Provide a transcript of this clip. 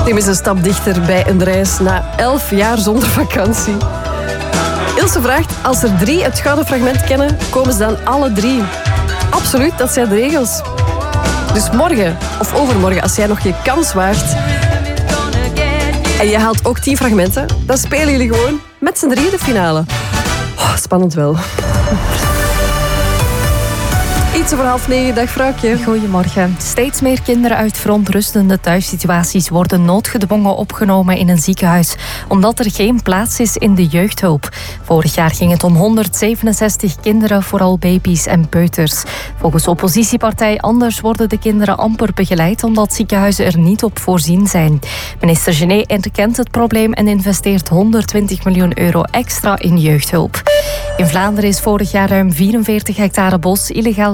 Neem eens een stap dichter bij een reis na 11 jaar zonder vakantie. Ilse vraagt, als er 3 het gouden fragment kennen, komen ze dan alle 3? Absoluut, dat zijn de regels. Dus morgen of overmorgen, als jij nog je kans waagt en je haalt ook 10 fragmenten, dan spelen jullie gewoon met z'n 3 de finale. Oh, spannend wel. Iets over 8:30, dag vrouwtje. Goedemorgen. Steeds meer kinderen uit verontrustende thuissituaties worden noodgedwongen opgenomen in een ziekenhuis, omdat er geen plaats is in de jeugdhulp. Vorig jaar ging het om 167 kinderen, vooral baby's en peuters. Volgens oppositiepartij Anders worden de kinderen amper begeleid, omdat ziekenhuizen er niet op voorzien zijn. Minister Genet erkent het probleem en investeert 120 miljoen euro extra in jeugdhulp. In Vlaanderen is vorig jaar ruim 44 hectare bos illegaal